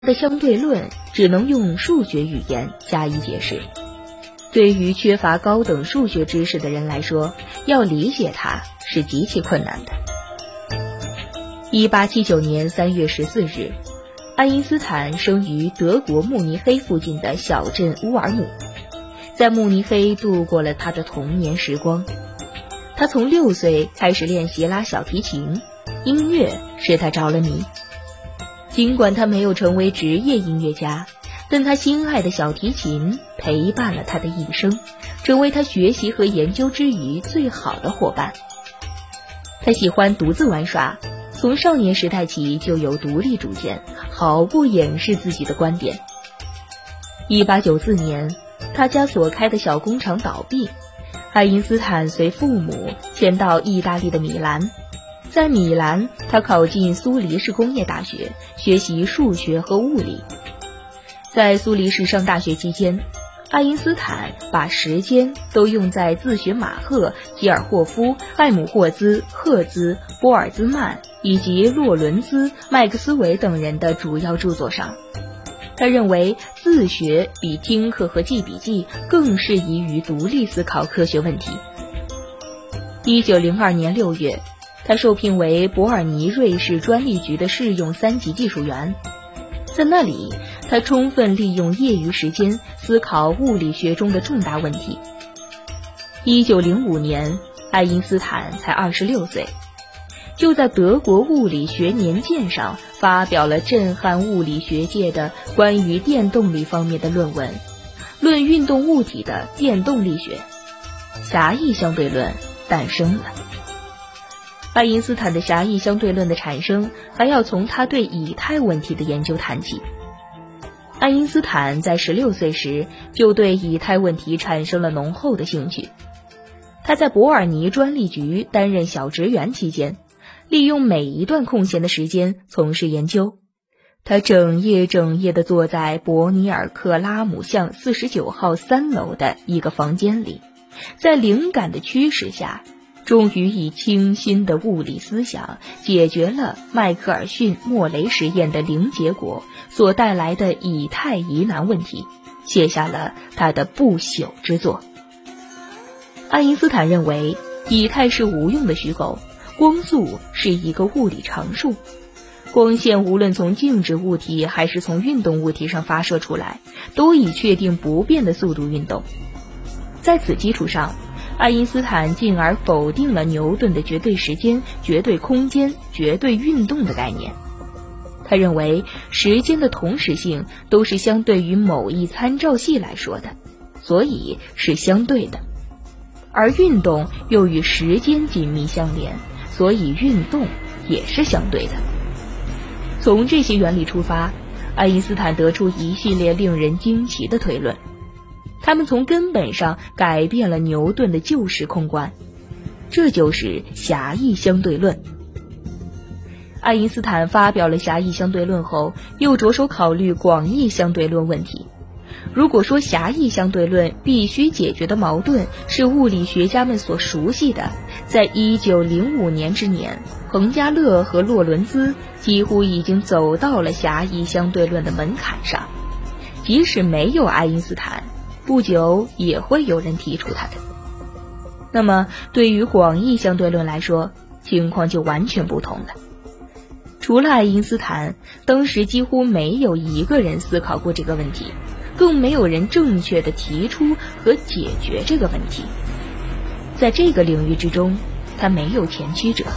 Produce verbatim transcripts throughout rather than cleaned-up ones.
的相对论只能用数学语言加以解释。对于缺乏高等数学知识的人来说，要理解它是极其困难的。一八七九年三月十四日，爱因斯坦生于德国慕尼黑附近的小镇乌尔姆，在慕尼黑度过了他的童年时光。他从六岁开始练习拉小提琴，音乐使他着了迷。尽管他没有成为职业音乐家，但他心爱的小提琴陪伴了他的一生，成为他学习和研究之余最好的伙伴。他喜欢独自玩耍，从少年时代起就有独立主见，毫不掩饰自己的观点。一八九四年，他家所开的小工厂倒闭，爱因斯坦随父母迁到意大利的米兰。在米兰，他考进苏黎世工业大学，学习数学和物理。在苏黎世上大学期间，爱因斯坦把时间都用在自学马赫、吉尔霍夫、艾姆霍兹、赫兹、波尔兹曼以及洛伦兹、麦克斯韦等人的主要著作上。他认为自学比听课和记笔记更适宜于独立思考科学问题。一九零二年六月，他受聘为伯尔尼瑞士专利局的试用三级技术员。在那里，他充分利用业余时间思考物理学中的重大问题。一九零五年，爱因斯坦才二十六岁，就在德国物理学年鉴上发表了震撼物理学界的关于电动力方面的论文《论运动物体的电动力学》，狭义相对论诞生了。爱因斯坦的狭义相对论的产生，还要从他对以太问题的研究谈起。爱因斯坦在十六岁时就对以太问题产生了浓厚的兴趣。他在伯尔尼专利局担任小职员期间，利用每一段空闲的时间从事研究。他整夜整夜地坐在伯尼尔克拉姆巷四十九号三楼的一个房间里，在灵感的驱使下，终于以清新的物理思想解决了迈克尔逊莫雷实验的零结果所带来的以太疑难问题，写下了他的不朽之作。爱因斯坦认为以太是无用的虚构，光速是一个物理常数，光线无论从静止物体还是从运动物体上发射出来，都以确定不变的速度运动。在此基础上，爱因斯坦进而否定了牛顿的绝对时间、绝对空间、绝对运动的概念。他认为时间的同时性都是相对于某一参照系来说的，所以是相对的，而运动又与时间紧密相连，所以运动也是相对的。从这些原理出发，爱因斯坦得出一系列令人惊奇的推论，他们从根本上改变了牛顿的旧时空观，这就是狭义相对论。爱因斯坦发表了狭义相对论后，又着手考虑广义相对论问题。如果说狭义相对论必须解决的矛盾是物理学家们所熟悉的，在一九零五年之年，彭加勒和洛伦兹几乎已经走到了狭义相对论的门槛上。即使没有爱因斯坦，不久也会有人提出它的。那么对于广义相对论来说，情况就完全不同了。除了爱因斯坦，当时几乎没有一个人思考过这个问题，更没有人正确地提出和解决这个问题。在这个领域之中，他没有前驱者。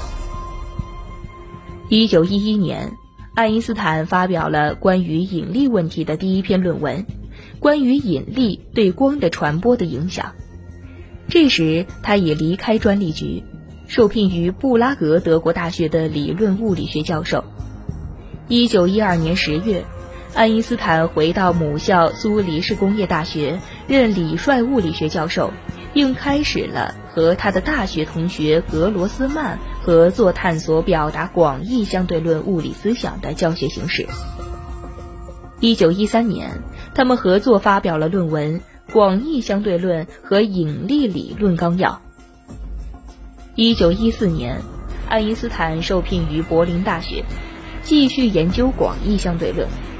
一九一一年，爱因斯坦发表了关于引力问题的第一篇论文，关于引力对光的传播的影响。这时他已离开专利局，受聘于布拉格德国大学的理论物理学教授。一九一二年十月，爱因斯坦回到母校苏黎世工业大学任理帅物理学教授，并开始了和他的大学同学格罗斯曼合作探索表达广义相对论物理思想的教学形式。一九一三年，他们合作发表了论文《广义相对论和引力理论纲要》。一九一四年，爱因斯坦受聘于柏林大学，继续研究广义相对论。